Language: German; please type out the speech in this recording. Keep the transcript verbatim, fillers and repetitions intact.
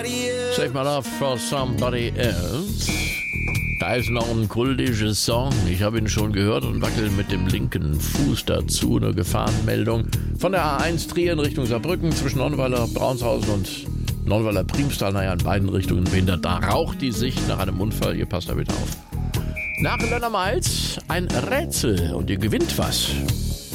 Save my love for somebody else. Da ist noch ein kultischer Song. Ich habe ihn schon gehört und wackel mit dem linken Fuß dazu. Eine Gefahrenmeldung von der A eins Trier in Richtung Saarbrücken zwischen Nonnweiler, Braunshausen und Nonnweiler Priemstal. Naja, in beiden Richtungen behindert. Da raucht die Sicht nach einem Unfall. Ihr passt da bitte auf. Nach Lönnermalz ein Rätsel und ihr gewinnt was.